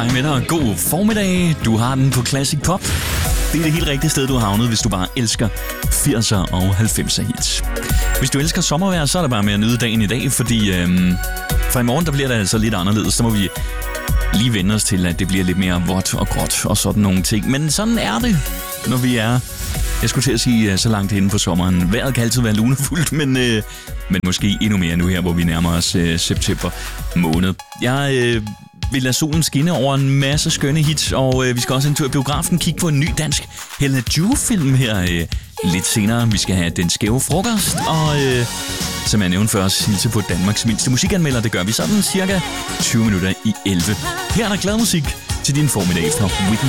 Hej med dig, god formiddag. Du har den på Classic Pop. Det er det helt rigtige sted, du har havnet, hvis du bare elsker 80'er og 90'er hits. Hvis du elsker sommervejr, så er det bare med at nyde dagen i dag, fordi fra i morgen der bliver det altså lidt anderledes. Så må vi lige vende os til, at det bliver lidt mere vådt og gråt og sådan nogle ting. Men sådan er det, når vi er... Jeg skulle til at sige så langt inden for sommeren. Vejret kan altid være lunefuldt, men måske endnu mere nu her, hvor vi nærmer os september måned. Jeg vil lade solen skinne over en masse skønne hits, og vi skal også en tur i biografen kigge på en ny dansk Helena Jue-film her lidt senere. Vi skal have Den Skæve Frokost, og som jeg nævnte før, hilse på Danmarks mindste musikanmelder. Det gør vi sådan cirka 20 minutter i 11. Her er der glad musik til din formiddag fra Whitney.